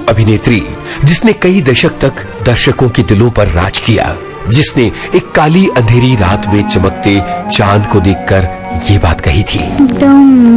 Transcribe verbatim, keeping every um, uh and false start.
अभिनेत्री जिसने कई दशक तक दर्शकों के दिलों पर राज किया, जिसने एक काली अंधेरी रात में चमकते चांद को देखकर ये बात कही थी।